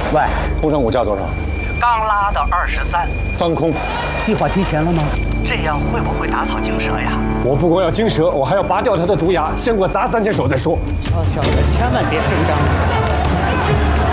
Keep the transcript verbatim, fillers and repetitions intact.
喂，出生骨价多少？ 刚拉到二十三。 三空。 计划提前了吗？ 这样会不会打草惊蛇呀？ 我不光要惊蛇，我还要拔掉它的毒牙，先给我砸三千手再说。 悄悄的，千万别声张。